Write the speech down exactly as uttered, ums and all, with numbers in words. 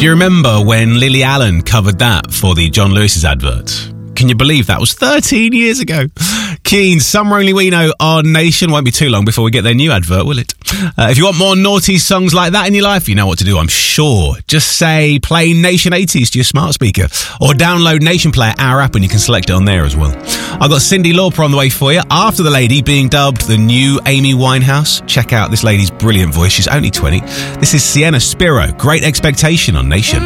Do you remember when Lily Allen covered that for the John Lewis's advert? Can you believe that was thirteen years ago? Keen, Summer Only We Know on Nation. Won't be too long before we get their new advert, will it? Uh, if you want more naughty songs like that in your life, you know what to do, I'm sure. Just say play Nation eighties to your smart speaker or download Nation Player, our app, and you can select it on there as well. I've got Cyndi Lauper on the way for you. After the lady being dubbed the new Amy Winehouse. Check out this lady's brilliant voice. She's only twenty. This is Sienna Spiro. Great Expectation on Nation.